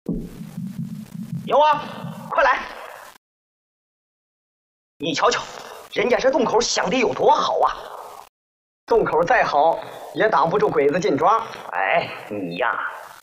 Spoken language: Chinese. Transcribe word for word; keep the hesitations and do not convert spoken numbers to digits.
有啊，快来！你瞧瞧，人家这洞口想的有多好啊！ 洞口再好，也挡不住鬼子进抓。 哎，你呀，